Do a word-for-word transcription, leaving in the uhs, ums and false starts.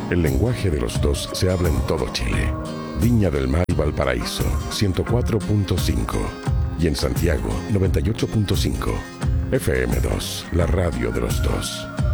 El lenguaje de los dos se habla en todo Chile. Viña del Mar y Valparaíso, ciento cuatro punto cinco. Y en Santiago, noventa y ocho punto cinco. F M dos, la radio de los dos.